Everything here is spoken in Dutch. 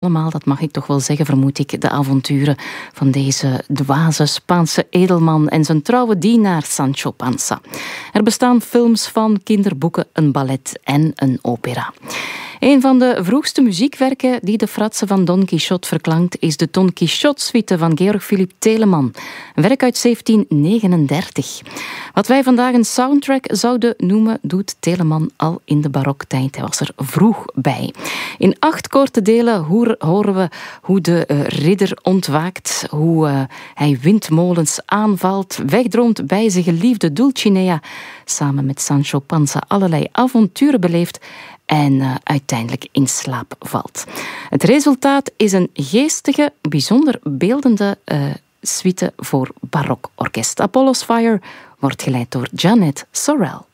allemaal, dat mag ik toch wel zeggen, vermoed ik, de avonturen van deze dwaze Spaanse edelman en zijn trouwe dienaar Sancho Panza. Er bestaan films van, kinderboeken, een ballet en een opera. Een van de vroegste muziekwerken die de fratsen van Don Quixote verklankt is de Don Quixote-suite van Georg Philipp Telemann. Een werk uit 1739. Wat wij vandaag een soundtrack zouden noemen, doet Telemann al in de baroktijd. Hij was er vroeg bij. In 8 korte delen horen we hoe de ridder ontwaakt, hoe hij windmolens aanvalt, wegdroomt bij zijn geliefde Dulcinea, samen met Sancho Panza allerlei avonturen beleeft en uiteindelijk in slaap valt. Het resultaat is een geestige, bijzonder beeldende suite voor barokorkest. Apollo's Fire wordt geleid door Jeanette Sorrell.